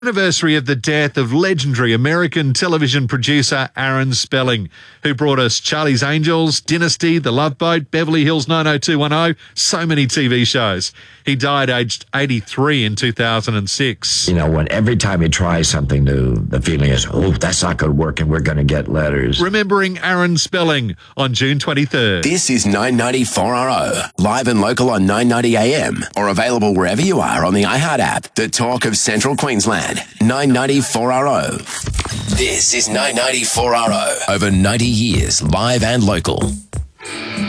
Anniversary of the death of legendary American television producer Aaron Spelling, who brought us Charlie's Angels, Dynasty, The Love Boat, Beverly Hills 90210, so many TV shows. He died aged 83 in 2006. You know, when every time you try something new, the feeling is, oh, that's not going to work and we're going to get letters. Remembering Aaron Spelling on June 23rd. This is 990 4RO, live and local on 990 AM, or available wherever you are on the iHeart app. The talk of Central Queensland. 990 4RO. This is 990 4RO. Over 90 years, live and local.